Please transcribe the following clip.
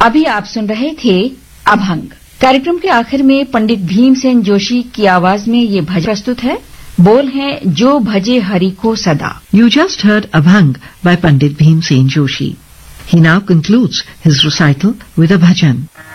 अभी आप सुन रहे थे अभंग। कार्यक्रम के आखिर में पंडित भीमसेन जोशी की आवाज में ये भजन प्रस्तुत है। बोल हैं जो भजे हरि को सदा। You just heard Abhang by Pandit Bhimsen Joshi. He now concludes his recital with a bhajan.